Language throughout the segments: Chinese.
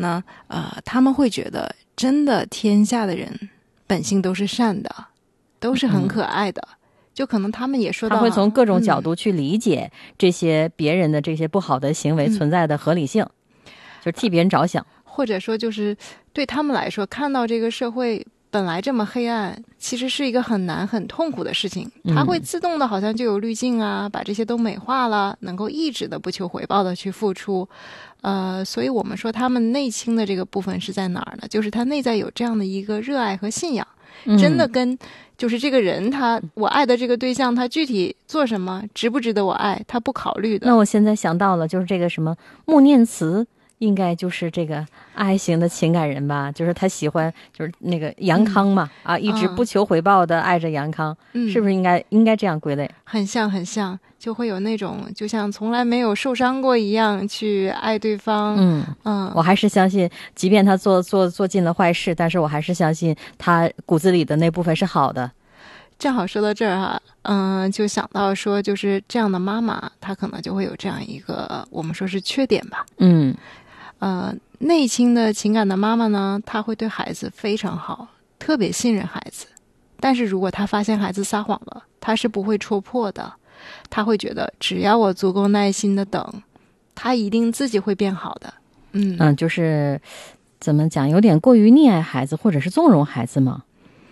呢，他们会觉得真的天下的人本性都是善的，都是很可爱的。就可能他们也说到， 他会从各种角度去理解这些别人的这些不好的行为存在的合理性，就是替别人着想， 或者说就是对他们来说，看到这个社会本来这么黑暗，其实是一个很难很痛苦的事情，他会自动的好像就有滤镜啊，把这些都美化了，能够一直的不求回报的去付出。所以我们说他们内倾的这个部分是在哪儿呢？就是他内在有这样的一个热爱和信仰，真的跟就是这个人我爱的这个对象他具体做什么值不值得我爱，他不考虑的。 那我现在想到了，就是这个什么穆念慈，应该就是这个爱型的情感人吧，就是他喜欢就是那个杨康嘛，一直不求回报的爱着杨康，是不是应该这样归类？ 很像，就会有那种就像从来没有受伤过一样去爱对方。 我还是相信，即便他做尽了坏事，但是我还是相信他骨子里的那部分是好的。 正好说到这儿哈，就想到说，就是这样的妈妈，她可能就会有这样一个我们说是缺点吧。内倾的情感的妈妈呢，她会对孩子非常好，特别信任孩子。但是如果她发现孩子撒谎了，她是不会戳破的。她会觉得只要我足够耐心的等，他一定自己会变好的。 就是怎么讲，有点过于溺爱孩子，或者是纵容孩子吗？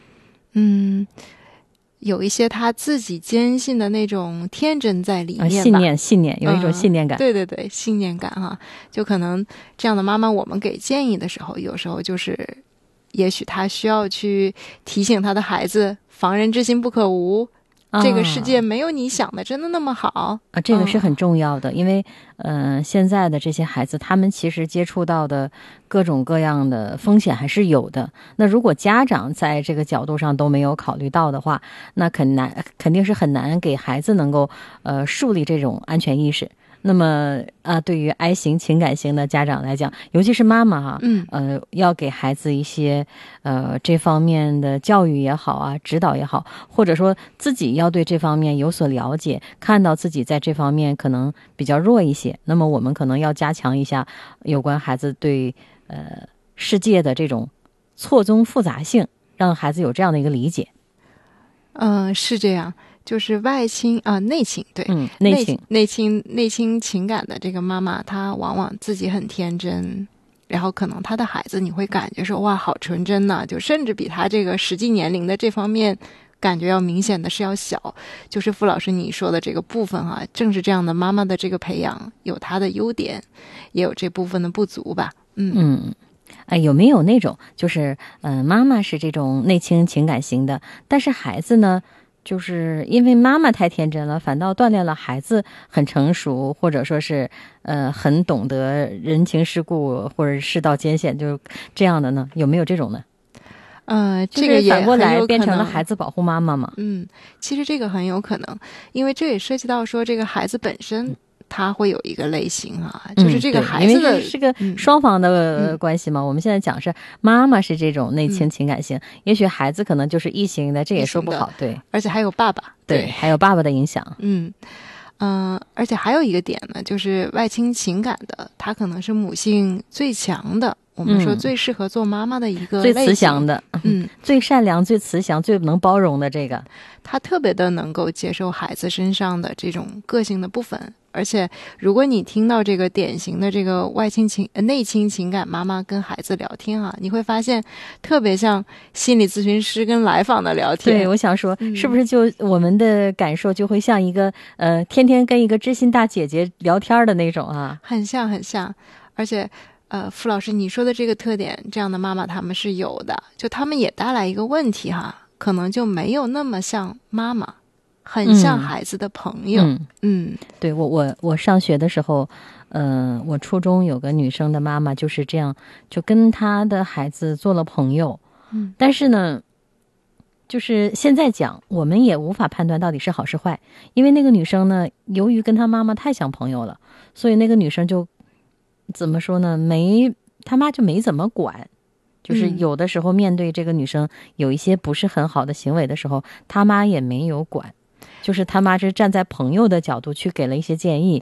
有一些他自己坚信的那种天真在里面吧，信念有一种信念感。 对，信念感哈。就可能这样的妈妈，我们给建议的时候，有时候就是也许他需要去提醒他的孩子，防人之心不可无，这个世界没有你想的真的那么好这个是很重要的。因为现在的这些孩子，他们其实接触到的各种各样的风险还是有的。那如果家长在这个角度上都没有考虑到的话，那肯定是很难给孩子能够树立这种安全意识。那么对于 I 型情感型的家长来讲，尤其是妈妈要给孩子一些这方面的教育也好指导也好，或者说自己要对这方面有所了解，看到自己在这方面可能比较弱一些，那么我们可能要加强一下有关孩子对世界的这种错综复杂性，让孩子有这样的一个理解。 是这样。就是外倾内倾，对，内倾情感的这个妈妈，她往往自己很天真，然后可能她的孩子你会感觉说哇好纯真呐，就甚至比她这个实际年龄的这方面感觉要明显的是要小。就是傅老师你说的这个部分正是这样的妈妈的这个培养有她的优点，也有这部分的不足吧。 有没有那种就是妈妈是这种内倾情感型的，但是孩子呢就是因为妈妈太天真了，反倒锻炼了孩子很成熟，或者说是很懂得人情世故或者世道艰险，就这样的呢？有没有这种呢？ 这个也反过来变成了孩子保护妈妈嘛？ 其实这个很有可能，因为这也涉及到说这个孩子本身他会有一个类型就是这个孩子的是个双方的关系嘛。我们现在讲是妈妈是这种内倾情感型，也许孩子可能就是异型的，这也说不好。对， 而且还有爸爸， 对，还有爸爸的影响。 而且还有一个点呢，就是外倾情感的，他可能是母性最强的。我们说最适合做妈妈的一个类型， 最慈祥的，最善良、最慈祥、最能包容的这个， 他特别的能够接受孩子身上的这种个性的部分。而且如果你听到这个典型的这个内倾情感妈妈跟孩子聊天你会发现特别像心理咨询师跟来访的聊天。 对，我想说是不是就我们的感受就会像一个天天跟一个知心大姐姐聊天的那种很像。而且傅老师你说的这个特点，这样的妈妈他们是有的，就他们也带来一个问题可能就没有那么像妈妈，很像孩子的朋友。 对，我上学的时候我初中有个女生的妈妈就是这样，就跟她的孩子做了朋友。但是呢就是现在讲我们也无法判断到底是好是坏，因为那个女生呢由于跟她妈妈太像朋友了，所以那个女生就怎么说呢，她妈就没怎么管。就是有的时候面对这个女生有一些不是很好的行为的时候，她妈也没有管，就是她妈是站在朋友的角度去给了一些建议。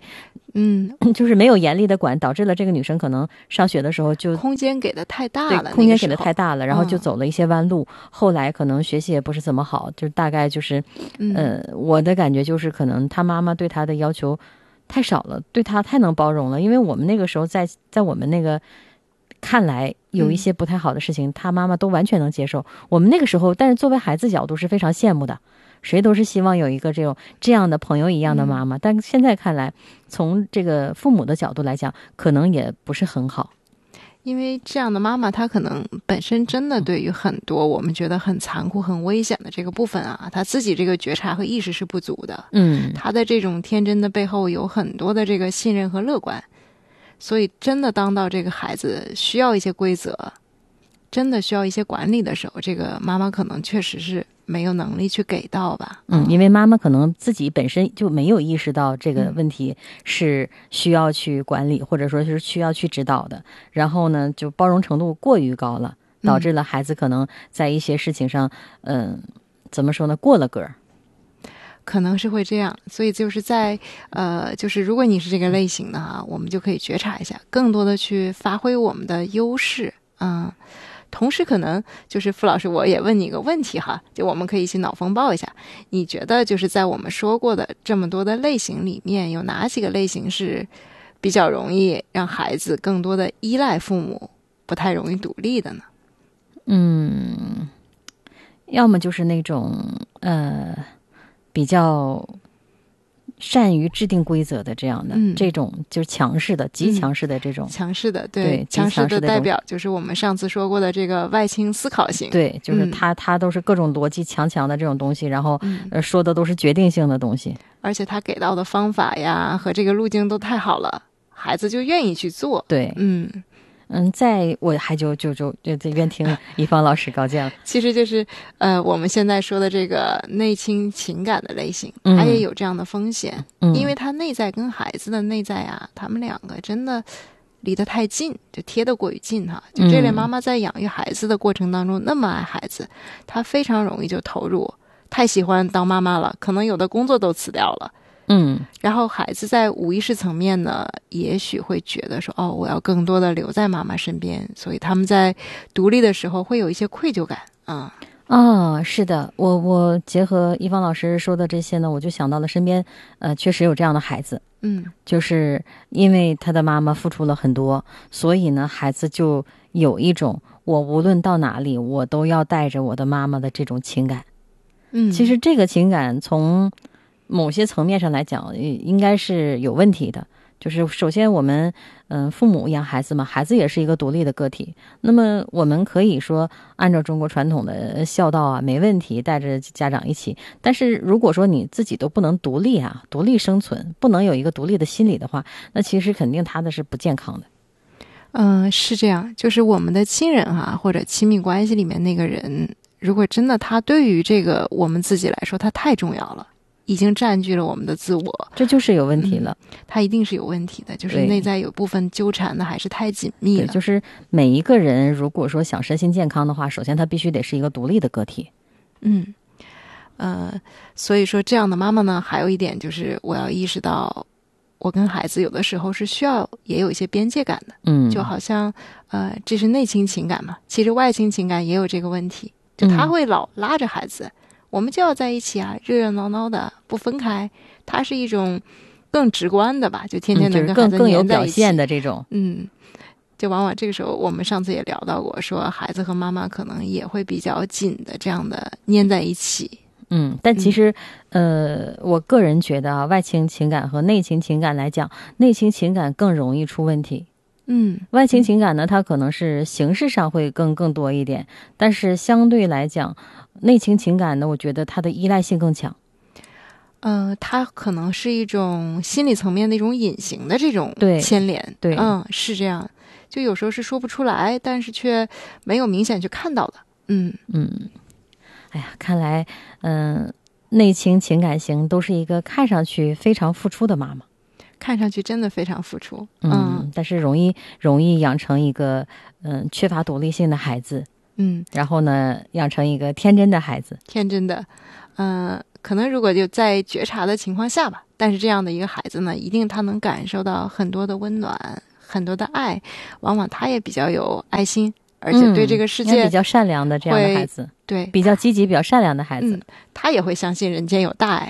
就是没有严厉的管，导致了这个女生可能上学的时候就空间给的太大了， 对，空间给的太大了，然后就走了一些弯路，后来可能学习也不是怎么好，就大概就是我的感觉就是可能她妈妈对她的要求太少了，对她太能包容了，因为我们那个时候在我们那个看来有一些不太好的事情，她妈妈都完全能接受。我们那个时候，但是作为孩子角度是非常羡慕的，谁都是希望有一个这样的朋友一样的妈妈，但现在看来，从这个父母的角度来讲，可能也不是很好。 因为这样的妈妈，她可能本身真的对于很多我们觉得很残酷、很危险的这个部分啊，她自己这个觉察和意识是不足的。她的这种天真的背后有很多的这个信任和乐观，所以真的当到这个孩子需要一些规则，真的需要一些管理的时候，这个妈妈可能确实是没有能力去给到吧。 因为妈妈可能自己本身就没有意识到这个问题是需要去管理，或者说是需要去指导的，然后呢就包容程度过于高了，导致了孩子可能在一些事情上怎么说呢，过了格。 可能是会这样，所以就是就是如果你是这个类型的哈，我们就可以觉察一下，更多的去发挥我们的优势。同时可能就是傅老师，我也问你一个问题哈，就我们可以一起脑风暴一下，你觉得就是在我们说过的这么多的类型里面，有哪几个类型是比较容易让孩子更多的依赖父母，不太容易独立的呢？ 要么就是那种比较善于制定规则的这样的，这种就是强势的、极强势的这种。 强势的， 对， 强势的代表就是我们上次说过的这个外倾思考型。 对，就是他都是各种逻辑强的这种东西，然后说的都是决定性的东西， 而且他给到的方法呀和这个路径都太好了，孩子就愿意去做。 对，我还就愿听一芳老师高见了。 其实就是我们现在说的这个内倾情感的类型，它也有这样的风险，因为他内在跟孩子的内在啊，他们两个真的离得太近，就贴得过于近哈。就这类妈妈在养育孩子的过程当中，那么爱孩子，她非常容易就投入，太喜欢当妈妈了，可能有的工作都辞掉了。然后孩子在无意识层面呢，也许会觉得说，我要更多的留在妈妈身边，所以他们在独立的时候会有一些愧疚感是的，我结合一芳老师说的这些呢，我就想到了身边确实有这样的孩子，就是因为他的妈妈付出了很多，所以呢孩子就有一种我无论到哪里我都要带着我的妈妈的这种情感。其实这个情感从某些层面上来讲应该是有问题的，就是首先我们父母养孩子嘛，孩子也是一个独立的个体，那么我们可以说按照中国传统的孝道啊，没问题，带着家长一起，但是如果说你自己都不能独立独立生存，不能有一个独立的心理的话，那其实肯定他的是不健康的。 是这样，就是我们的亲人或者亲密关系里面那个人，如果真的他对于这个我们自己来说他太重要了，已经占据了我们的自我， 这就是有问题了。 他一定是有问题的，就是内在有部分纠缠的还是太紧密了。 对，就是每一个人如果说想身心健康的话，首先他必须得是一个独立的个体。 所以说这样的妈妈呢，还有一点就是我要意识到，我跟孩子有的时候是需要也有一些边界感的。就好像这是内倾情感嘛，其实外倾情感也有这个问题，就他会老拉着孩子。我们就要在一起热热闹闹的不分开，它是一种更直观的吧，就天天能跟孩子更有黏在一起， 表现的这种。 就往往这个时候我们上次也聊到过，说孩子和妈妈可能也会比较紧的这样的粘在一起。 但其实我个人觉得外倾情感和内倾情感来讲，内倾情感更容易出问题。外倾情感呢，它可能是形式上会更多一点，但是相对来讲，内倾情感呢，我觉得它的依赖性更强。 它可能是一种心理层面的一种隐形的这种牵连。 对， 是这样，就有时候是说不出来，但是却没有明显去看到的。 哎呀，看来内倾情感型都是一个看上去非常付出的妈妈， 看上去真的非常付出。 但是容易养成一个缺乏独立性的孩子。然后呢，养成一个天真的孩子。 天真的， 可能如果就在觉察的情况下吧，但是这样的一个孩子呢，一定他能感受到很多的温暖，很多的爱，往往他也比较有爱心，而且对这个世界比较善良的这样的孩子， 对， 比较积极、比较善良的孩子， 他也会相信人间有大爱，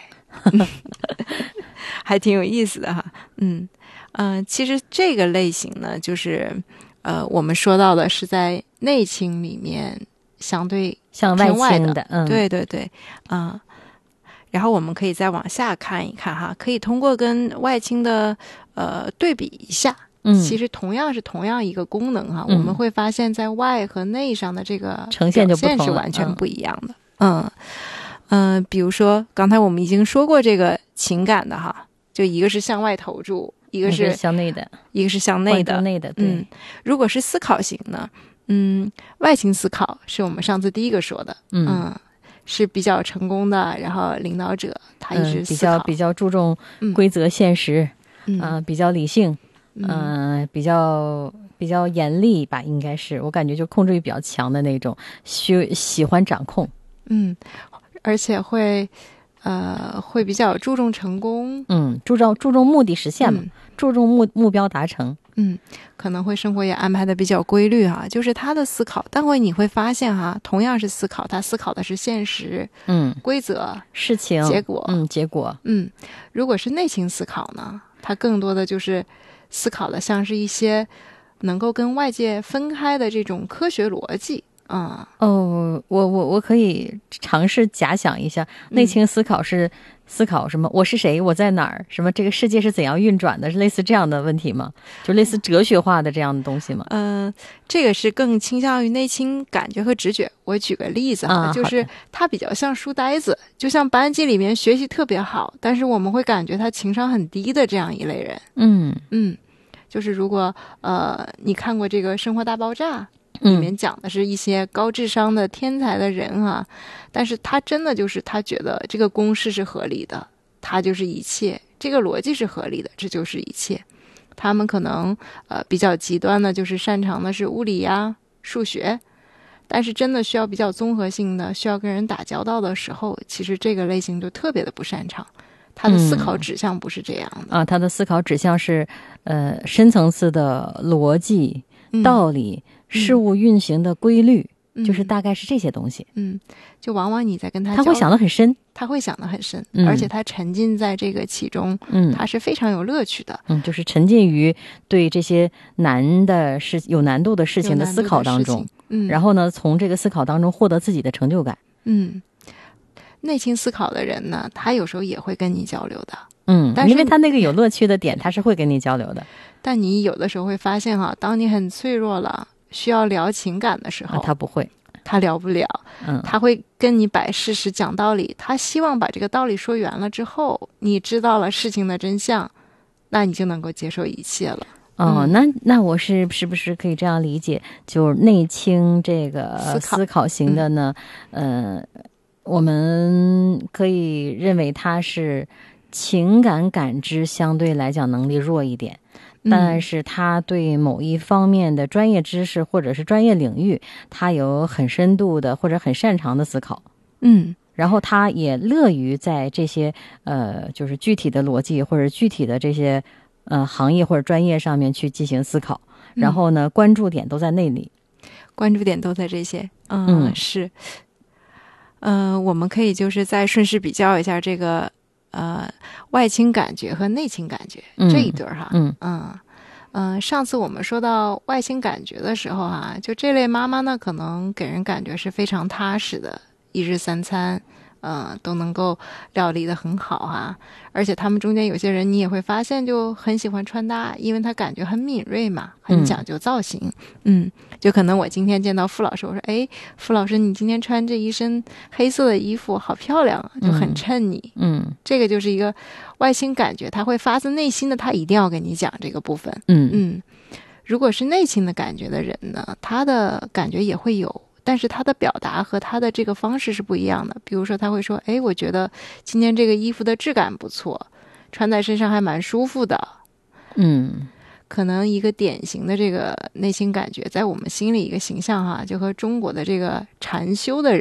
还挺有意思的哈。其实这个类型呢，就是我们说到的是在内倾里面相对向外倾的， 对对对，然后我们可以再往下看一看哈，可以通过跟外倾的对比一下。其实同样一个功能哈，我们会发现在外和内上的这个呈现就不同了， 是完全不一样的。比如说刚才我们已经说过这个情感的哈，就一个是向外投注，一个是向内的， 一个是向内的。 对。 如果是思考型呢，外倾思考是我们上次第一个说的，是比较成功的，然后领导者他一直思考， 比较注重规则现实，比较理性，比较严厉吧，应该是我感觉就控制欲比较强的那种，喜欢掌控， 而且会比较注重成功， 注重目的实现嘛，注重目标达成， 可能会生活也安排的比较规律哈，就是他的思考，但你会发现哈，同样是思考，他思考的是现实，规则、 事情、 结果，如果是内倾思考呢，他更多的就是思考的像是一些能够跟外界分开的这种科学逻辑。 我可以尝试假想一下，内倾思考是思考什么？我是谁？我在哪儿？什么？这个世界是怎样运转的？是类似这样的问题吗？就类似哲学化的这样的东西吗？ 这个是更倾向于内倾感觉和直觉。我举个例子就是他比较像书呆子，就像班级里面学习特别好，但是我们会感觉他情商很低的这样一类人。就是如果你看过这个《生活大爆炸》。里面讲的是一些高智商的天才的人但是他真的就是他觉得这个公式是合理的，他就是一切，这个逻辑是合理的，这就是一切。他们可能比较极端的就是擅长的是物理呀、数学，但是真的需要比较综合性的，需要跟人打交道的时候，其实这个类型就特别的不擅长。他的思考指向不是这样的他的思考指向是深层次的逻辑、道理。事物运行的规律，就是大概是这些东西。 就往往你在跟他会想得很深， 而且他沉浸在这个其中，他是非常有乐趣的。 就是沉浸于对这些有难度的事情的思考当中，然后呢，从这个思考当中获得自己的成就感。 内倾思考的人呢，他有时候也会跟你交流的。 因为他那个有乐趣的点，他是会跟你交流的。 但你有的时候会发现当你很脆弱了，需要聊情感的时候， 他不会， 他聊不了，他会跟你摆事实讲道理，他希望把这个道理说圆了之后，你知道了事情的真相，那你就能够接受一切了。 那我是不是可以这样理解，就是内倾这个思考型的呢？我们可以认为他是情感感知相对来讲能力弱一点。但是他对某一方面的专业知识或者是专业领域，他有很深度的或者很擅长的思考。然后他也乐于在这些就是具体的逻辑或者具体的这些行业或者专业上面去进行思考。然后呢，关注点都在那里， 关注点都在这些。是。我们可以就是再顺势比较一下这个外倾感觉和内倾感觉这一对哈。上次我们说到外倾感觉的时候就这类妈妈呢，可能给人感觉是非常踏实的，一日三餐都能够料理得很好而且他们中间有些人你也会发现就很喜欢穿搭，因为他感觉很敏锐嘛，很讲究造型。就可能我今天见到傅老师，我说傅老师你今天穿这一身黑色的衣服好漂亮就很衬你。这个就是一个外倾感觉，他会发自内心的，他一定要跟你讲这个部分。如果是内倾的感觉的人呢，他的感觉也会有，但是他的表达和他的这个方式是不一样的。比如说他会说我觉得今天这个衣服的质感不错，穿在身上还蛮舒服的。可能一个典型的这个内心感觉在我们心里一个形象就和中国的这个禅修的人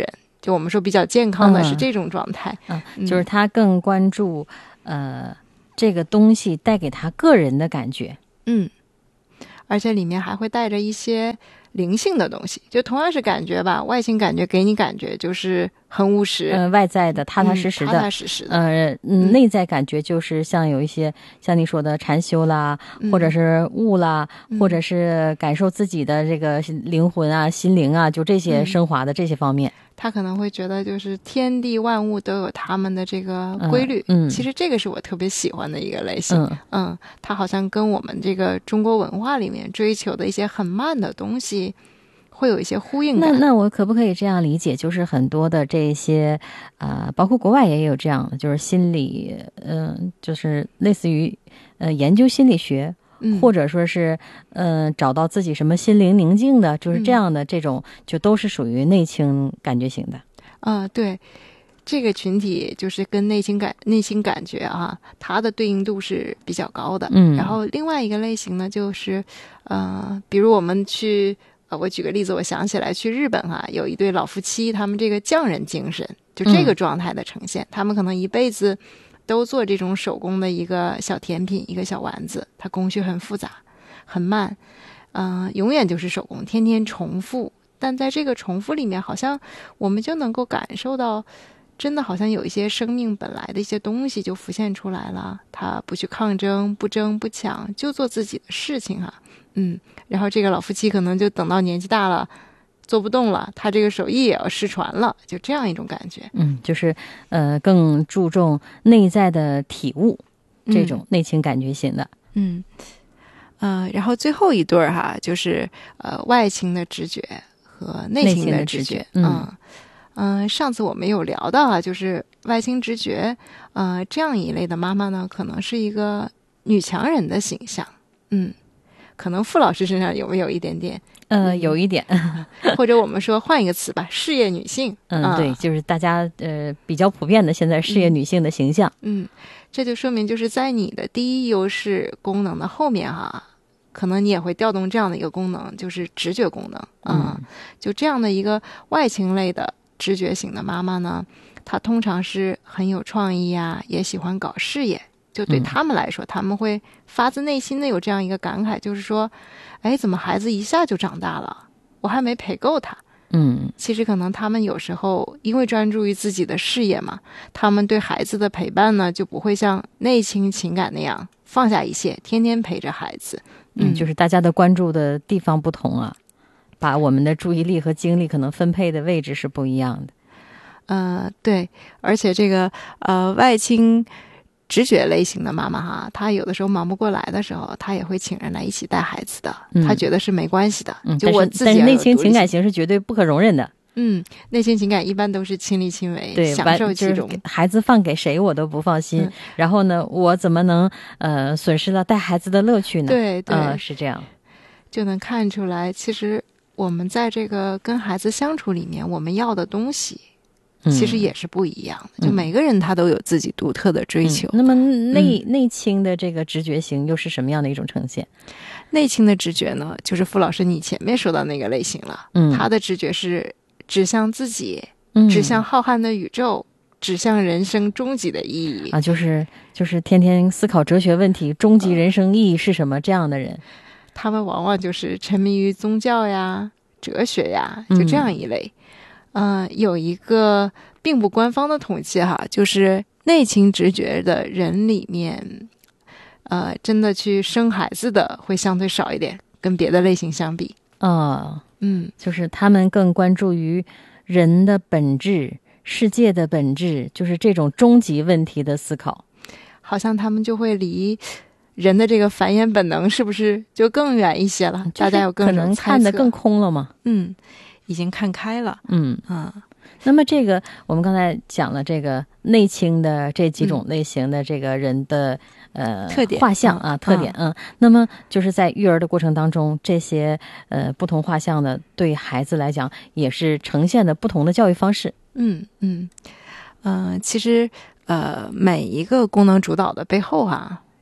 就我们说比较健康的是这种状态。 就是他更关注这个东西带给他个人的感觉。 而且里面还会带着一些灵性的东西，就同样是感觉吧，外形感觉给你感觉就是很务实， 外在的踏踏实实的， 踏踏实实的。 内在感觉就是像有一些像你说的禅修啦，或者是悟啦，或者是感受自己的这个灵魂啊、心灵啊，就这些升华的这些方面。 他可能会觉得就是天地万物都有他们的这个规律。其实这个是我特别喜欢的一个类型。它好像跟我们这个中国文化里面追求的一些很慢的东西会有一些呼应感。 那我可不可以这样理解，就是很多的这些包括国外也有这样的，就是心理就是类似于研究心理学，或者说是找到自己什么心灵宁静的，就是这样的这种就都是属于内倾感觉型的。 对，这个群体就是跟内心感觉啊，它的对应度是比较高的。然后另外一个类型呢，就是比如我们去我举个例子，我想起来去日本有一对老夫妻，他们这个匠人精神就这个状态的呈现。他们可能一辈子都做这种手工的一个小甜品，一个小丸子，它工序很复杂很慢，永远就是手工，天天重复。但在这个重复里面，好像我们就能够感受到真的好像有一些生命本来的一些东西就浮现出来了。他不去抗争，不争不抢，就做自己的事情然后这个老夫妻可能就等到年纪大了做不动了，他这个手艺也要失传了，就这样一种感觉。 就是更注重内在的体悟，这种内倾感觉型的。 然后最后一对就是外倾的直觉和内倾的直觉。上次我们有聊到就是外倾直觉这样一类的妈妈呢，可能是一个女强人的形象。可能傅老师身上有没有一点点？ 有一点， 或者我们说换一个词吧，事业女性。 对，就是大家比较普遍的现在事业女性的形象。 这就说明就是在你的第一优势功能的后面可能你也会调动这样的一个功能，就是直觉功能。就这样的一个外倾类的直觉型的妈妈呢，她通常是很有创意也喜欢搞事业。就对他们来说，他们会发自内心的有这样一个感慨，就是说，怎么孩子一下就长大了，我还没陪够他。其实可能他们有时候因为专注于自己的事业嘛，他们对孩子的陪伴呢，就不会像内倾情感那样放下一切，天天陪着孩子。 就是大家的关注的地方不同把我们的注意力和精力可能分配的位置是不一样的。 对，而且这个外倾直觉类型的妈妈她有的时候忙不过来的时候，她也会请人来一起带孩子的。她觉得是没关系的。就我自己， 但是内倾情感型是绝对不可容忍的。 内倾情感一般都是亲力亲为， 对， 享受其中。 就是孩子放给谁我都不放心。然后呢，我怎么能损失了带孩子的乐趣呢？ 对， 是这样。 就能看出来，其实我们在这个跟孩子相处里面，我们要的东西其实也是不一样的。就每个人他都有自己独特的追求。 那么内倾的这个直觉型又是什么样的一种呈现？ 内倾的直觉呢，就是傅老师你前面说到那个类型了。他的直觉是指向自己，指向浩瀚的宇宙，指向人生终极的意义就是天天思考哲学问题，终极人生意义是什么这样的人。 他们往往就是沉迷于宗教哲学就这样一类。有一个并不官方的统计就是内倾直觉的人里面真的去生孩子的会相对少一点，跟别的类型相比。 就是他们更关注于人的本质，世界的本质，就是这种终极问题的思考。 好像他们就会离人的这个繁衍本能是不是就更远一些了？大家有更可能看得更空了吗？ 已经看开了。 那么这个我们刚才讲了这个内倾的这几种类型的这个人的特点画像特点。那么就是在育儿的过程当中，这些不同画像的对孩子来讲也是呈现的不同的教育方式。其实每一个功能主导的背后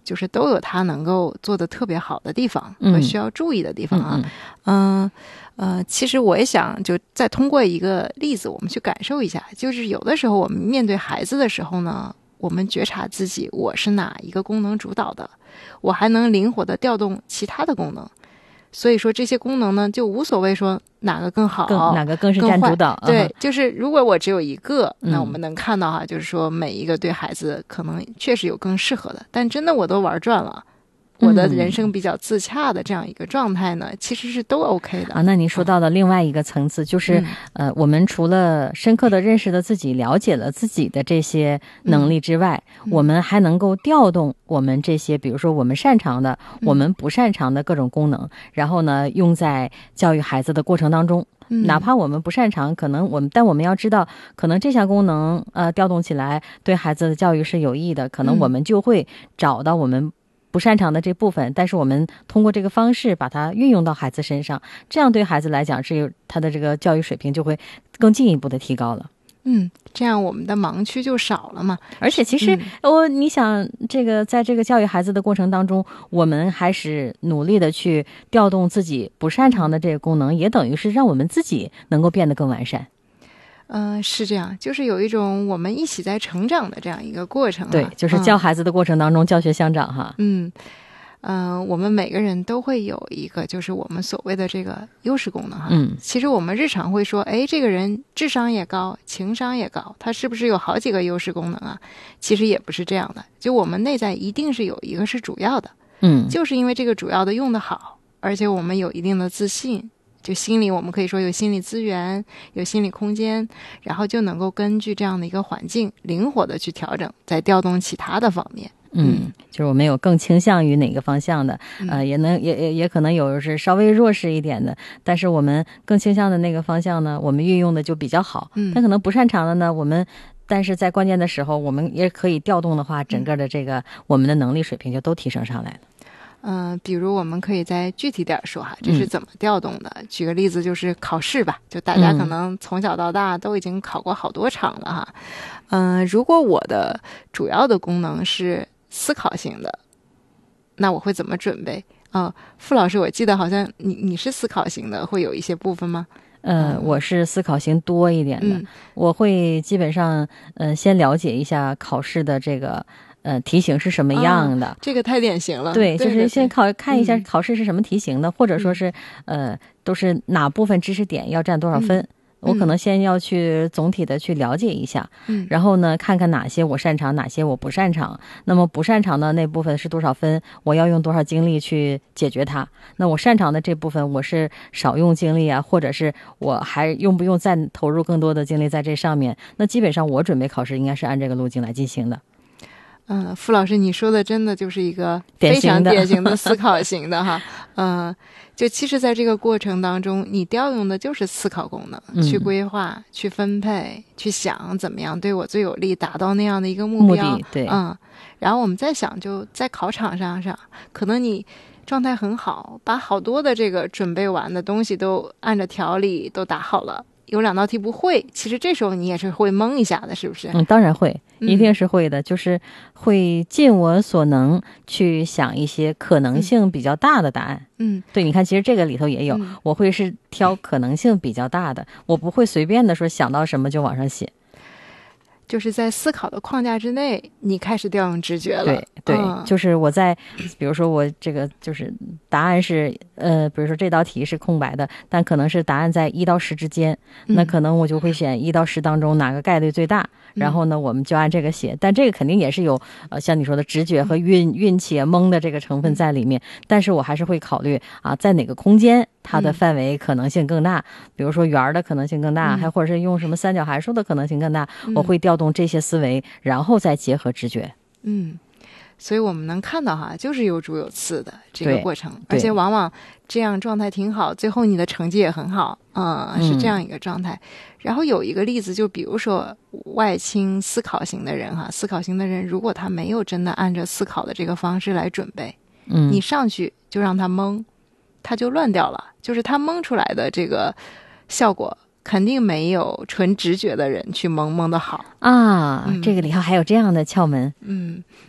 就是都有它能够做得特别好的地方和需要注意的地方啊。其实我也想就再通过一个例子我们去感受一下，就是有的时候我们面对孩子的时候呢，我们觉察自己我是哪一个功能主导的，我还能灵活地调动其他的功能，所以说这些功能呢就无所谓说哪个更好哪个更是占主导。 对，就是如果我只有一个，那我们能看到哈，就是说每一个对孩子可能确实有更适合的，但真的我都玩转了，我的人生比较自洽的这样一个状态呢，其实是都 OK 的啊。那您说到的另外一个层次，就是我们除了深刻的认识了自己，了解了自己的这些能力之外，我们还能够调动我们这些，比如说我们擅长的、我们不擅长的各种功能，然后呢，用在教育孩子的过程当中。哪怕我们不擅长，可能但我们要知道，可能这项功能调动起来对孩子的教育是有益的，可能我们就会找到我们不擅长的这部分，但是我们通过这个方式把它运用到孩子身上，这样对孩子来讲是他的这个教育水平就会更进一步的提高了。 这样我们的盲区就少了嘛。 而且其实你想这个在这个教育孩子的过程当中，我们还是努力的去调动自己不擅长的这个功能，也等于是让我们自己能够变得更完善。 是这样，就是有一种我们一起在成长的这样一个过程。 对，就是教孩子的过程当中教学相长哈。 我们每个人都会有一个就是我们所谓的这个优势功能哈。其实我们日常会说，这个人智商也高，情商也高，他是不是有好几个优势功能啊？其实也不是这样的，就我们内在一定是有一个是主要的。就是因为这个主要的用得好，而且我们有一定的自信，就心理我们可以说有心理资源，有心理空间，然后就能够根据这样的一个环境灵活的去调整，再调动其他的方面。 就是我们有更倾向于哪个方向的，也可能有是稍微弱势一点的，但是我们更倾向的那个方向呢，我们运用的就比较好。但可能不擅长的呢，但是在关键的时候，我们也可以调动的话，整个的这个我们的能力水平就都提升上来了。 比如我们可以再具体点说哈，这是怎么调动的？举个例子，就是考试吧，就大家可能从小到大都已经考过好多场了哈。如果我的主要的功能是思考型的，那我会怎么准备？傅老师，我记得好像你是思考型的，会有一些部分吗？ 我是思考型多一点的，我会基本上先了解一下考试的这个题型是什么样的。 这个太典型了。 对，就是先看一下考试是什么题型的，或者说是都是哪部分知识点要占多少分。我可能先要去总体的去了解一下，然后呢，看看哪些我擅长，哪些我不擅长。那么不擅长的那部分是多少分，我要用多少精力去解决它。那我擅长的这部分，我是少用精力啊，或者是我还用不用再投入更多的精力在这上面？那基本上我准备考试应该是按这个路径来进行的。 傅老师，你说的真的就是一个非常典型的思考型的哈。就其实在这个过程当中，你调用的就是思考功能，去规划，去分配，去想怎么样对我最有利，达到那样的一个目标。 对， 然后我们再想，就在考场上，可能你状态很好，把好多的这个准备完的东西都按照条理都打好了。有2道题不会，其实这时候你也是会懵一下的，是不是？ 当然会，一定是会的，就是会尽我所能去想一些可能性比较大的答案。对，你看，其实这个里头也有，我会是挑可能性比较大的，我不会随便的说想到什么就往上写。 就是在思考的框架之内，你开始调用直觉了。 对，就是我在，比如说我这个就是答案是，比如说这道题是空白的，但可能是答案在1到10之间，那可能我就会选1到10当中哪个概率最大，然后呢，我们就按这个写。但这个肯定也是有，像你说的直觉和运气蒙的这个成分在里面，但是我还是会考虑在哪个空间它的范围可能性更大，比如说圆的可能性更大，还或者是用什么三角函数的可能性更大，我会调动这些思维，然后再结合直觉。 所以我们能看到就是有主有次的这个过程，而且往往这样状态挺好，最后你的成绩也很好，是这样一个状态。然后有一个例子，就比如说外倾思考型的人思考型的人如果他没有真的按照思考的这个方式来准备，你上去就让他蒙，他就乱掉了，就是他蒙出来的这个效果肯定没有纯直觉的人去蒙的好这个里头还有这样的窍门。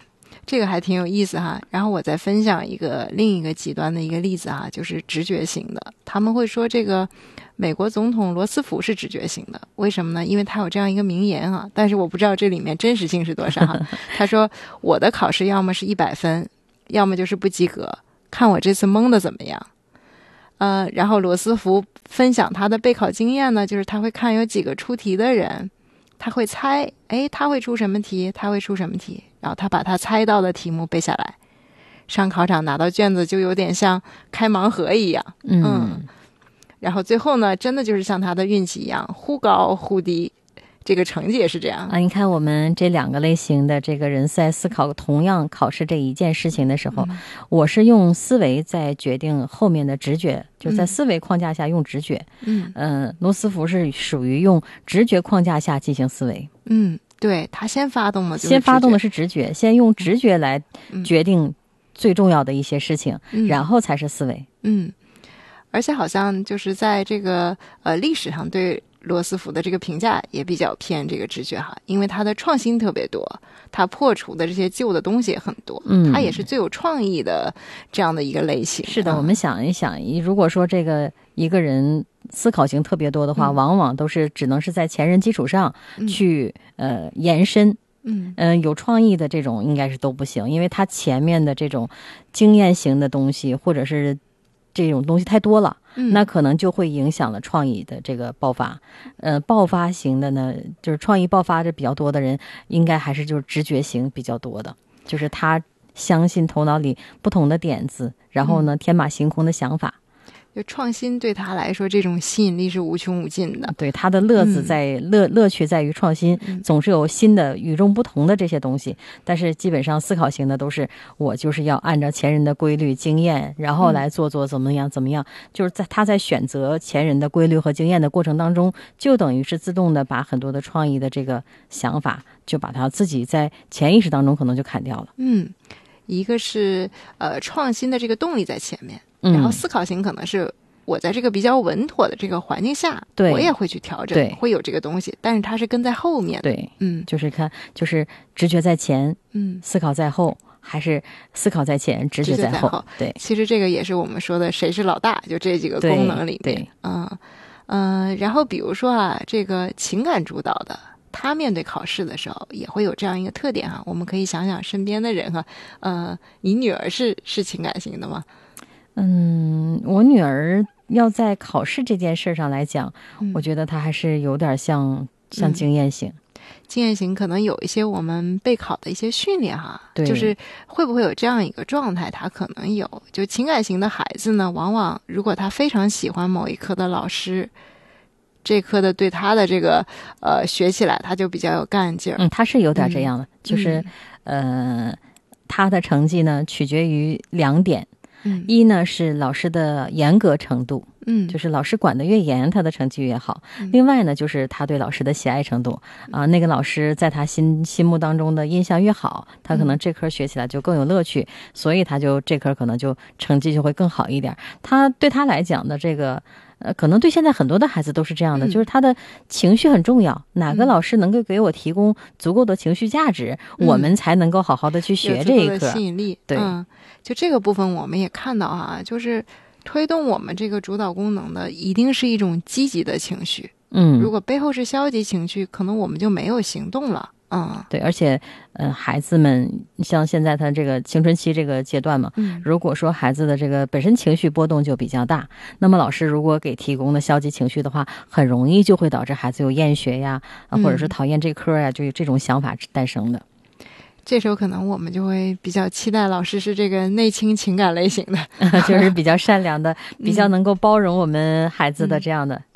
这个还挺有意思哈。然后我再分享另一个极端的一个例子哈，就是直觉型的。他们会说这个美国总统罗斯福是直觉型的，为什么呢？因为他有这样一个名言啊，但是我不知道这里面真实性是多少哈。他说我的考试要么是100分，要么就是不及格，看我这次蒙的怎么样。然后罗斯福分享他的备考经验呢，就是他会看有几个出题的人，他会猜，他会出什么题，他会出什么题，然后他把他猜到的题目背下来，上考场拿到卷子就有点像开盲盒一样。然后最后呢，真的就是像他的运气一样，忽高忽低，这个成绩也是这样啊。你看我们这2个类型的这个人在思考同样考试这一件事情的时候，我是用思维在决定后面的直觉，就是在思维框架下用直觉。罗斯福是属于用直觉框架下进行思维。 对，他先发动的是直觉，先用直觉来决定最重要的一些事情，然后才是思维。 而且好像就是在这个历史上对罗斯福的这个评价也比较偏这个直觉哈，因为他的创新特别多，他破除的这些旧的东西也很多，他也是最有创意的这样的一个类型。 是的，我们想一想，如果说这个一个人思考型特别多的话，往往都是只能是在前人基础上去延伸。有创意的这种应该是都不行，因为他前面的这种经验型的东西或者是这种东西太多了，那可能就会影响了创意的这个爆发。爆发型的呢，就是创意爆发的比较多的人，应该还是就是直觉型比较多的，就是他相信头脑里不同的点子，然后呢天马行空的想法。 就创新对他来说，这种吸引力是无穷无尽的。 对，他的乐趣在于创新，总是有新的与众不同的这些东西。但是基本上思考型的都是我就是要按照前人的规律经验，然后来做怎么样，就是他在选择前人的规律和经验的过程当中，就等于是自动的把很多的创意的这个想法，就把他自己在潜意识当中可能就砍掉了。 一个是创新的这个动力在前面，然后思考型可能是我在这个比较稳妥的这个环境下，我也会去调整，会有这个东西，但是它是跟在后面的。 对，就是直觉在前，思考在后，还是思考在前，直觉在后。对， 其实这个也是我们说的谁是老大，就这几个功能里面。然后比如说啊，这个情感主导的，他面对考试的时候也会有这样一个特点哈，我们可以想想身边的人哈。你女儿是情感型的吗？ 我女儿要在考试这件事上来讲，我觉得她还是有点像经验型。 经验型可能有一些我们备考的一些训练哈，就是会不会有这样一个状态，他可能有。就情感型的孩子呢，往往如果他非常喜欢某一科的老师，这科的对他的这个学起来他就比较有干劲儿。 他是有点这样的，就是他的成绩呢取决于2点。一呢是老师的严格程度，就是老师管得越严，他的成绩越好。另外呢，就是他对老师的喜爱程度啊，那个老师在他心目当中的印象越好，他可能这科学起来就更有乐趣，所以他就这科可能就成绩就会更好一点。他对他来讲的这个可能对现在很多的孩子都是这样的，就是他的情绪很重要，哪个老师能够给我提供足够的情绪价值，我们才能够好好的去学这一科。 吸引力。 对， 就这个部分我们也看到哈，就是推动我们这个主导功能的一定是一种积极的情绪。如果背后是消极情绪，可能我们就没有行动了。 对，而且孩子们像现在他这个青春期这个阶段嘛，如果说孩子的这个本身情绪波动就比较大，那么老师如果给提供的消极情绪的话，很容易就会导致孩子有厌学呀，或者是讨厌这科呀，就有这种想法诞生的。 这时候可能我们就会比较期待老师是这个内倾情感类型的就是比较善良的，比较能够包容我们孩子的这样的。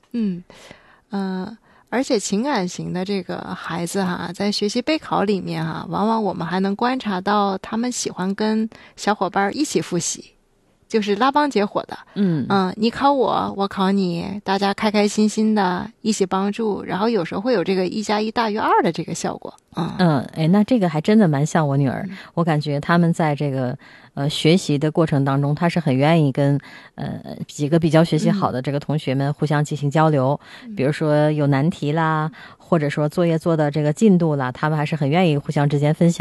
而且情感型的这个孩子哈，在学习备考里面哈，往往我们还能观察到他们喜欢跟小伙伴一起复习，就是拉帮结伙的。你考我，我考你，大家开开心心的一起帮助，然后有时候会有这个1+1大于2的这个效果。 那这个还真的蛮像我女儿。我感觉他们在这个学习的过程当中，他是很愿意跟几个比较学习好的这个同学们互相进行交流，比如说有难题啦，或者说作业做的这个进度啦，他们还是很愿意互相之间分享。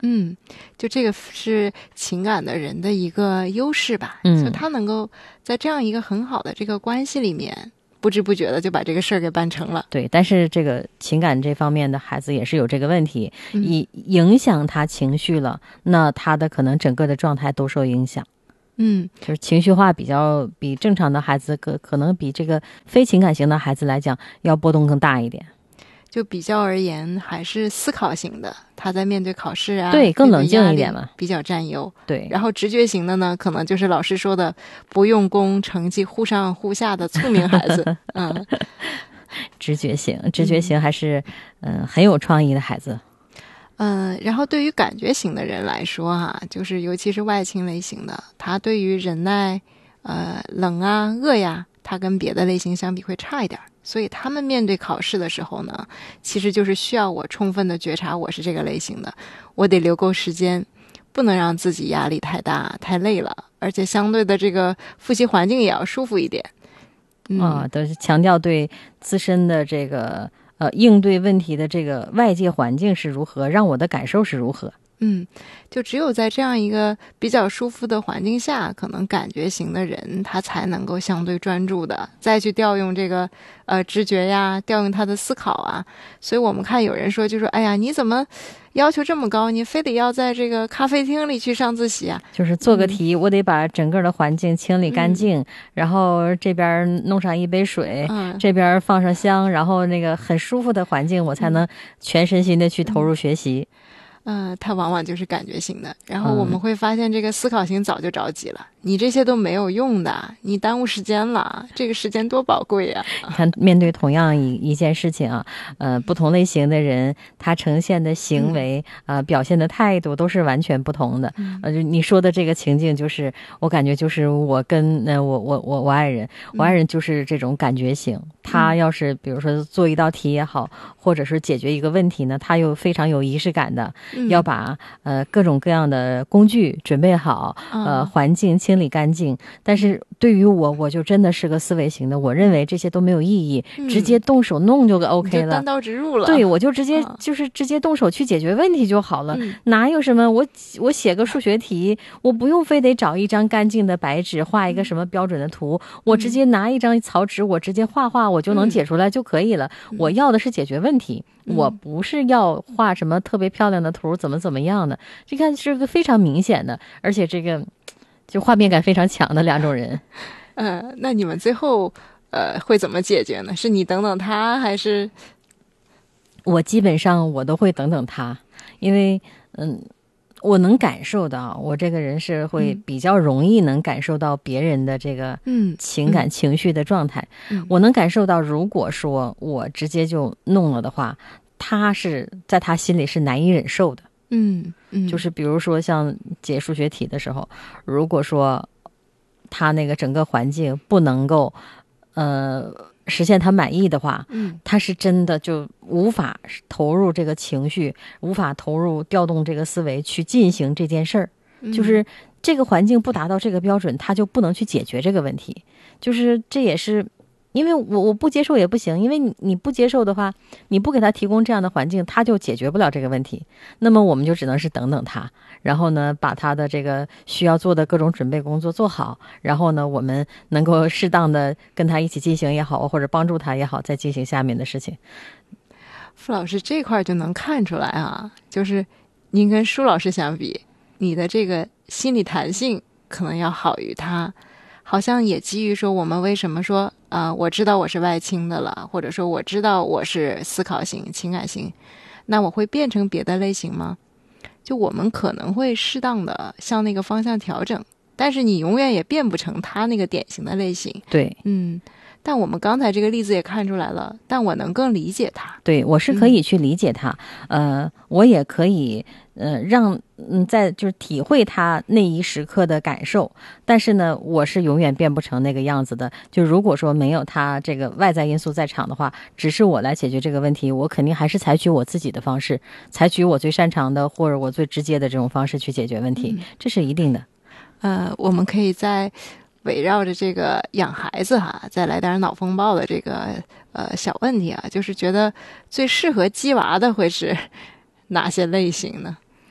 就这个是情感的人的一个优势吧，就他能够在这样一个很好的这个关系里面，不知不觉的就把这个事儿给办成了。 对，但是这个情感这方面的孩子也是有这个问题，影响他情绪了，那他的可能整个的状态都受影响。就是情绪化比正常的孩子可能比这个非情感型的孩子来讲要波动更大一点。 就比较而言，还是思考型的，他在面对考试啊， 对，更冷静一点嘛， 比较占优。 对， 然后直觉型的呢，可能就是老师说的不用功，成绩忽上忽下的聪明孩子。 直觉型还是很有创意的孩子。 然后对于感觉型的人来说就是尤其是外倾类型的，他对于忍耐冷啊饿呀，他跟别的类型相比会差一点，所以他们面对考试的时候呢，其实就是需要我充分的觉察我是这个类型的，我得留够时间，不能让自己压力太大太累了，而且相对的这个复习环境也要舒服一点。 都是强调对自身的这个应对问题的这个外界环境是如何，让我的感受是如何。 就只有在这样一个比较舒服的环境下，可能感觉型的人他才能够相对专注的再去调用这个直觉呀，调用他的思考啊。所以我们看有人说，就说哎呀，你怎么要求这么高，你非得要在这个咖啡厅里去上自习啊？ 就是做个题，我得把整个的环境清理干净，然后这边弄上一杯水，这边放上香，然后那个很舒服的环境，我才能全身心的去投入学习。 他往往就是感觉型的，然后我们会发现这个思考型早就着急了，你这些都没有用的，你耽误时间了，这个时间多宝贵呀！ 你看，面对同样一件事情不同类型的人，他呈现的行为表现的态度都是完全不同的。你说的这个情境，就是我感觉就是我跟我爱人，我爱人就是这种感觉型。他要是比如说做一道题也好，或者是解决一个问题呢，他又非常有仪式感的。要把各种各样的工具准备好，环境清理干净。但是对于我就真的是个思维型的，我认为这些都没有意义，直接动手弄就 OK 了， 就单刀直入了。 对，我就直接动手去解决问题就好了。哪有什么我写个数学题，我不用非得找一张干净的白纸画一个什么标准的图，我直接拿一张草纸，我直接画我就能解出来就可以了。我要的是解决问题。我不是要画什么特别漂亮的图，怎么样的，这看是个非常明显的，而且这个就画面感非常强的两种人。 那你们最后会怎么解决呢？是你等等他，还是？ 我基本上我都会等等他，因为我能感受到，我这个人是会比较容易能感受到别人的这个情感情绪的状态。我能感受到，如果说我直接就弄了的话，他是在他心里是难以忍受的。就是比如说像解数学题的时候，如果说他那个整个环境不能够实现他满意的话，他是真的就无法投入这个情绪，无法投入调动这个思维去进行这件事儿。就是这个环境不达到这个标准，他就不能去解决这个问题。就是这也是因为我不接受也不行，因为你不接受的话，你不给他提供这样的环境，他就解决不了这个问题。那么我们就只能是等等他，然后呢，把他的这个需要做的各种准备工作做好，然后呢，我们能够适当的跟他一起进行也好，或者帮助他也好，再进行下面的事情。 傅老师这块就能看出来就是您跟舒老师相比，你的这个心理弹性可能要好于他。好像也基于说我们为什么说我知道我是外倾的了，或者说我知道我是思考型情感型，那我会变成别的类型吗？就我们可能会适当的向那个方向调整，但是你永远也变不成他那个典型的类型。 对， 但我们刚才这个例子也看出来了，但我能更理解他。 对，我是可以去理解他，我也可以让在就是体会他那一时刻的感受，但是呢，我是永远变不成那个样子的。就如果说没有他这个外在因素在场的话，只是我来解决这个问题，我肯定还是采取我自己的方式，采取我最擅长的或者我最直接的这种方式去解决问题，这是一定的。 我们可以在围绕着这个养孩子再来点脑风暴的这个小问题就是觉得最适合鸡娃的会是哪些类型呢？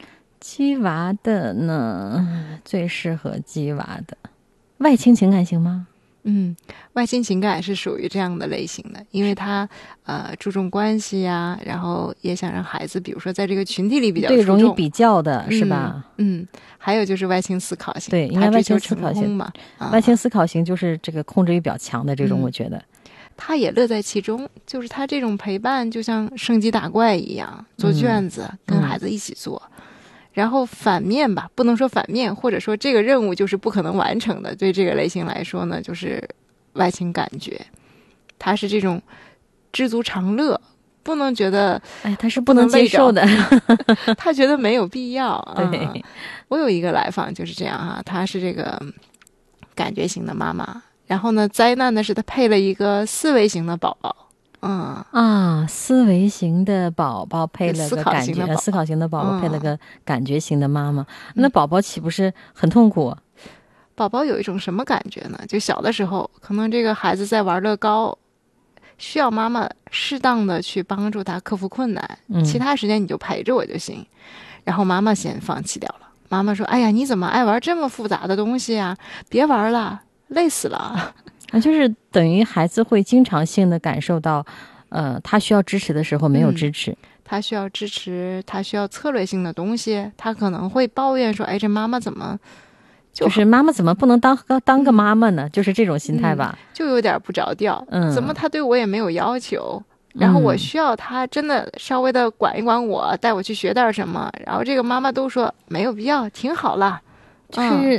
鸡娃的呢，最适合鸡娃的外倾情感型吗？ 外倾情感是属于这样的类型的，因为他注重关系呀，然后也想让孩子，比如说在这个群体里比较对， 出众， 容易比较的是吧？ 还有就是外倾思考型， 对，应该外倾思考型嘛。 外倾思考型就是这个控制欲比较强的这种，我觉得。 他也乐在其中，就是他这种陪伴就像升级打怪一样，做卷子，跟孩子一起做。然后反面吧，不能说反面，或者说这个任务就是不可能完成的，对这个类型来说呢，就是外倾感觉，他是这种知足常乐，不能觉得他是不能接受的， 他觉得没有必要。 对， 我有一个来访就是这样哈，他是这个感觉型的妈妈。然后呢，灾难的是他配了一个思维型的宝宝， 思维型的宝宝配了个感觉， 思考型的宝宝配了个感觉型的妈妈，那宝宝岂不是很痛苦？ 宝宝有一种什么感觉呢？就小的时候，可能这个孩子在玩乐高，需要妈妈适当的去帮助他克服困难，其他时间你就陪着我就行。然后妈妈先放弃掉了，妈妈说：“哎呀，你怎么爱玩这么复杂的东西啊？别玩了。”累死了， 就是等于孩子会经常性的感受到，他需要支持的时候没有支持， 他需要支持，他需要策略性的东西，他可能会抱怨说：“哎，这妈妈怎么就是妈妈怎么不能当个妈妈呢？”就是这种心态吧， 就有点不着调。怎么他对我也没有要求，然后我需要他真的稍微的管一管我，带我去学点什么，然后这个妈妈都说没有必要，挺好了， 就是。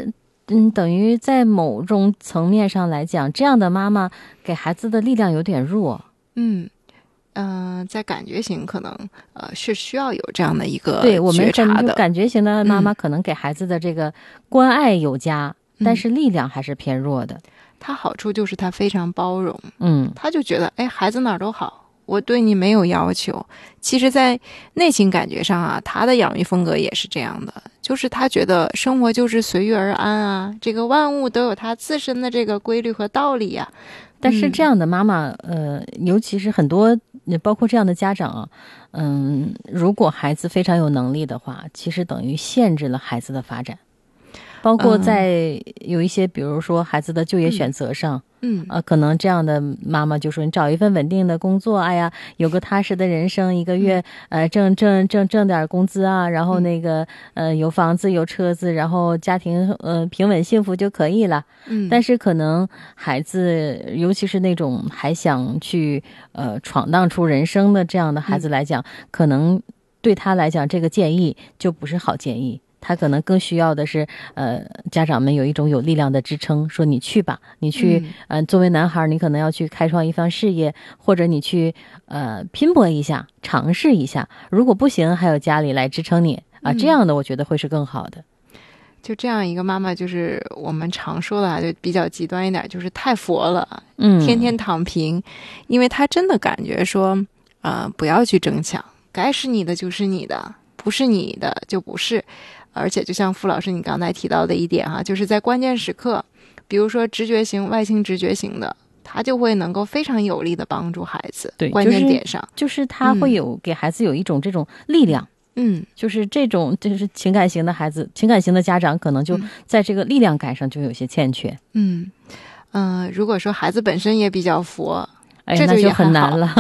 等于在某种层面上来讲，这样的妈妈给孩子的力量有点弱。 在感觉型可能是需要有这样的一个对我们觉察的。 感觉型的妈妈可能给孩子的这个关爱有加，但是力量还是偏弱的。 他好处就是他非常包容，他就觉得哎，孩子哪儿都好，我对你没有要求。其实在内心感觉上啊，他的养育风格也是这样的，就是他觉得生活就是随遇而安啊，这个万物都有它自身的这个规律和道理啊。 但是这样的妈妈尤其是很多包括这样的家长如果孩子非常有能力的话，其实等于限制了孩子的发展，包括在有一些比如说孩子的就业选择上，可能这样的妈妈就说你找一份稳定的工作，哎呀，有个踏实的人生，一个月挣点工资啊，然后那个有房子有车子，然后家庭平稳幸福就可以了。但是可能孩子，尤其是那种还想去闯荡出人生的这样的孩子来讲，可能对他来讲这个建议就不是好建议。他可能更需要的是家长们有一种有力量的支撑，说你去吧，你去作为男孩你可能要去开创一番事业，或者你去拼搏一下，尝试一下，如果不行还有家里来支撑你啊，这样的我觉得会是更好的。 就这样一个妈妈，就是我们常说的就比较极端一点，就是太佛了，天天躺平，因为她真的感觉说不要去争抢，该是你的就是你的，不是你的就不是。而且就像傅老师你刚才提到的一点哈，就是在关键时刻，比如说直觉型、外倾直觉型的，他就会能够非常有力的帮助孩子。 对， 关键点上， 就是他会有给孩子有一种这种力量。就是这种就是情感型的孩子，情感型的家长可能就在这个力量感上就有些欠缺。 如果说孩子本身也比较佛，这那就很难了。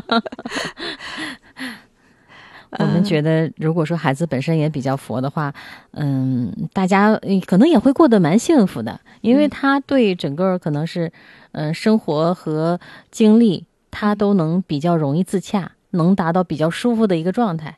我们觉得如果说孩子本身也比较佛的话，大家可能也会过得蛮幸福的，因为他对整个可能是生活和经历他都能比较容易自洽，能达到比较舒服的一个状态。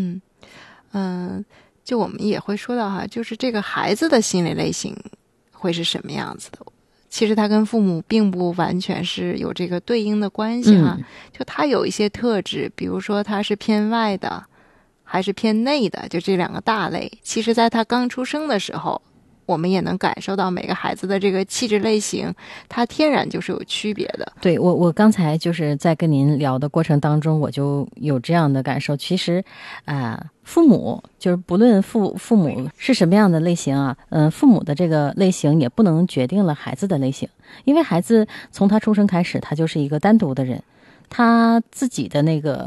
就我们也会说到哈，就是这个孩子的心理类型会是什么样子的，其实他跟父母并不完全是有这个对应的关系哈，就他有一些特质，比如说他是偏外的还是偏内的，就这两个大类，其实在他刚出生的时候，我们也能感受到每个孩子的这个气质类型，它天然就是有区别的。 对，我刚才就是在跟您聊的过程当中，我就有这样的感受。其实父母就是不论父母是什么样的类型啊，父母的这个类型也不能决定了孩子的类型，因为孩子从他出生开始，他就是一个单独的人，他自己的那个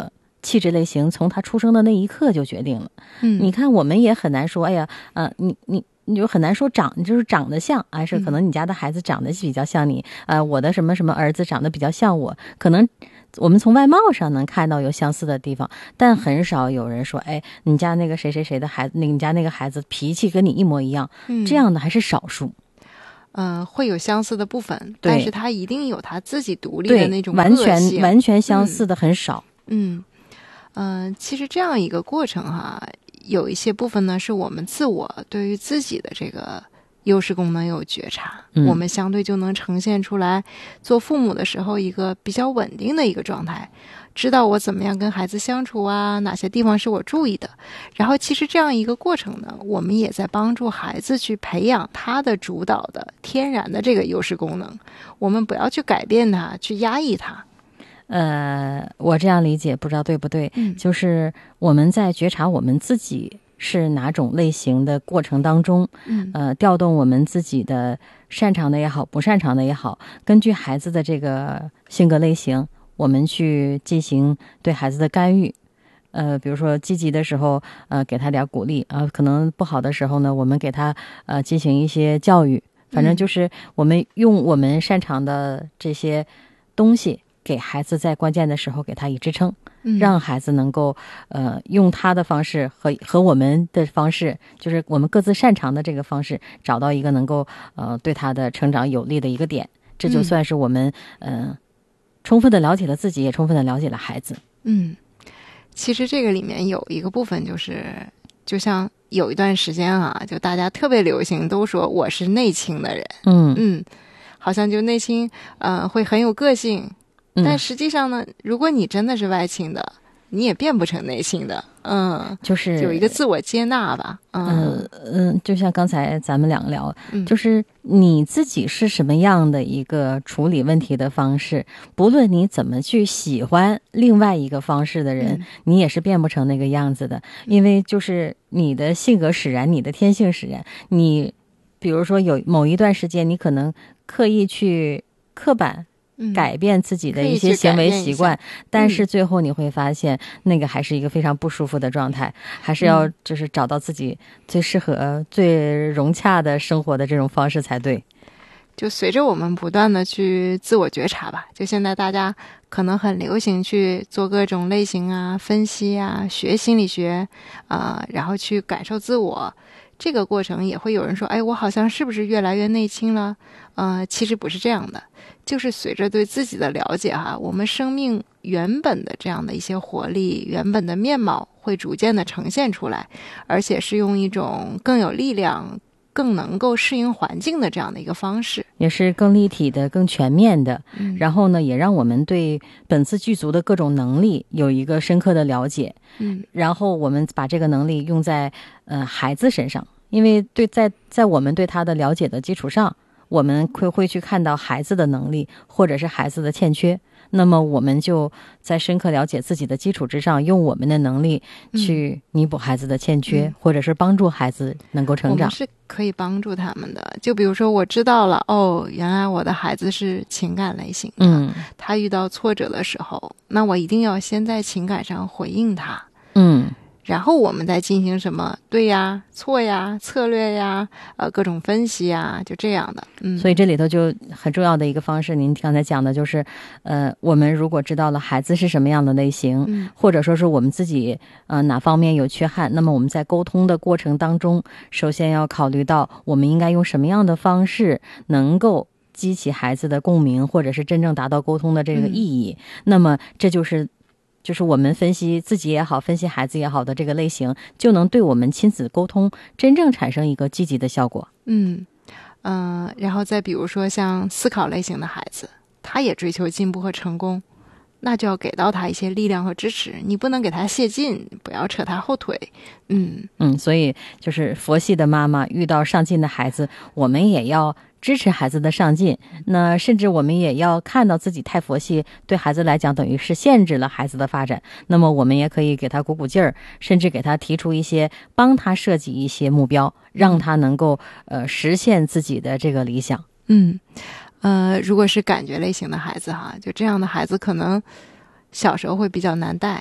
气质类型从他出生的那一刻就决定了。你看我们也很难说，哎呀，你就很难说就是长得像，还是可能你家的孩子长得比较像你，我的什么什么儿子长得比较像我，可能我们从外貌上能看到有相似的地方，但很少有人说，哎，你家那个谁谁谁的孩子，你家那个孩子脾气跟你一模一样，这样的还是少数。 会有相似的部分，但是他一定有他自己独立的那种个性， 完全相似的很少。 其实这样一个过程哈，有一些部分呢是我们自我对于自己的这个优势功能有觉察，我们相对就能呈现出来做父母的时候一个比较稳定的一个状态，知道我怎么样跟孩子相处啊，哪些地方是我注意的。然后其实这样一个过程呢，我们也在帮助孩子去培养他的主导的天然的这个优势功能，我们不要去改变它，去压抑它。 我这样理解，不知道对不对，就是我们在觉察我们自己是哪种类型的过程当中，调动我们自己的擅长的也好，不擅长的也好，根据孩子的这个性格类型，我们去进行对孩子的干预。比如说积极的时候，给他点鼓励啊，可能不好的时候呢，我们给他进行一些教育。反正就是我们用我们擅长的这些东西，给孩子在关键的时候给他以支撑，让孩子能够用他的方式和我们的方式，就是我们各自擅长的这个方式，找到一个能够对他的成长有利的一个点。这就算是我们充分的了解了自己，也充分的了解了孩子。 其实这个里面有一个部分就是就像有一段时间啊，就大家特别流行都说我是内倾的人，好像就内倾会很有个性，但实际上呢，如果你真的是外倾的，你也变不成内倾的， 就是有一个自我接纳吧， 就像刚才咱们俩聊，就是你自己是什么样的一个处理问题的方式，不论你怎么去喜欢另外一个方式的人，你也是变不成那个样子的，因为就是你的性格使然，你的天性使然。你比如说有某一段时间，你可能刻意去刻板改变自己的一些行为习惯，但是最后你会发现那个还是一个非常不舒服的状态，还是要就是找到自己最适合最融洽的生活的这种方式才对。 就随着我们不断的去自我觉察吧，就现在大家可能很流行去做各种类型啊、分析啊、学心理学然后去感受自我，这个过程也会有人说，哎，我好像是不是越来越内倾了？其实不是这样的，就是随着对自己的了解哈，我们生命原本的这样的一些活力、原本的面貌会逐渐的呈现出来，而且是用一种更有力量、更能够适应环境的这样的一个方式， 也是更立体的、更全面的。然后呢，也让我们对本自具足的各种能力有一个深刻的了解。然后我们把这个能力用在孩子身上，因为在我们对他的了解的基础上，我们会去看到孩子的能力或者是孩子的欠缺，那么我们就在深刻了解自己的基础之上，用我们的能力去弥补孩子的欠缺，或者是帮助孩子能够成长。 我们是可以帮助他们的。就比如说我知道了，原来我的孩子是情感类型的，他遇到挫折的时候，那我一定要先在情感上回应他，然后我们再进行什么对呀、错呀、策略呀、各种分析呀，就这样的。 所以这里头就很重要的一个方式，您刚才讲的就是，我们如果知道了孩子是什么样的类型，或者说是我们自己哪方面有缺憾，那么我们在沟通的过程当中，首先要考虑到我们应该用什么样的方式能够激起孩子的共鸣，或者是真正达到沟通的这个意义。那么这就是我们分析自己也好，分析孩子也好的这个类型，就能对我们亲子沟通真正产生一个积极的效果。 然后再比如说像思考类型的孩子，他也追求进步和成功，那就要给到他一些力量和支持，你不能给他泄劲，不要扯他后腿。 所以就是佛系的妈妈遇到上进的孩子，我们也要支持孩子的上进，那甚至我们也要看到自己太佛系对孩子来讲等于是限制了孩子的发展，那么我们也可以给他鼓鼓劲儿，甚至给他提出一些帮他设计一些目标，让他能够实现自己的这个理想。 如果是感觉类型的孩子哈，就这样的孩子可能小时候会比较难带，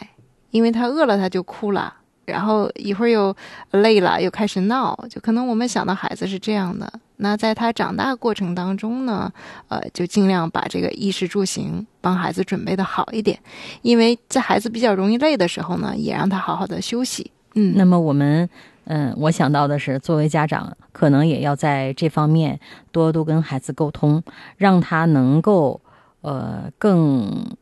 因为他饿了他就哭了，然后一会儿又累了又开始闹，就可能我们想到孩子是这样的。那在他长大过程当中呢，就尽量把这个衣食住行帮孩子准备的好一点，因为在孩子比较容易累的时候呢，也让他好好的休息。 那么我想到的是，作为家长，可能也要在这方面多跟孩子沟通，让他能够更